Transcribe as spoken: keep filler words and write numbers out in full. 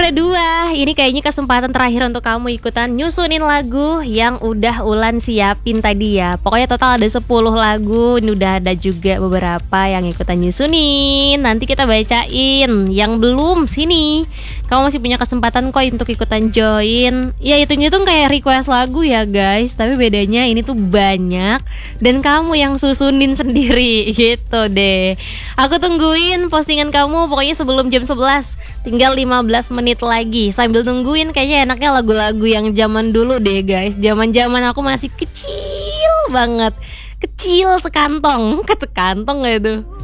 dua, ini kayaknya kesempatan terakhir untuk kamu ikutan nyusunin lagu yang udah Ulan siapin tadi ya. Pokoknya total ada sepuluh lagu. Ini udah ada juga beberapa yang ikutan nyusunin. Nanti kita bacain. Yang belum, sini. Kamu masih punya kesempatan kok untuk ikutan join. Ya itunya tuh kayak request lagu ya guys. Tapi bedanya ini tuh banyak dan kamu yang susunin sendiri gitu deh. Aku tungguin postingan kamu pokoknya sebelum jam sebelas. Tinggal lima belas menit lagi. Sambil nungguin kayaknya enaknya lagu-lagu yang zaman dulu deh guys. Zaman-zaman aku masih kecil banget. Kecil sekantong. Sekantong gak itu?